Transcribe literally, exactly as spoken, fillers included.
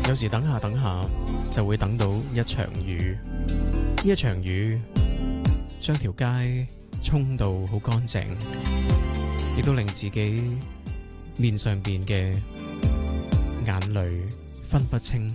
有時等下等下就會等到一場雨，呢一場雨將條街沖到好乾淨，亦都令自己面上邊嘅眼淚分不清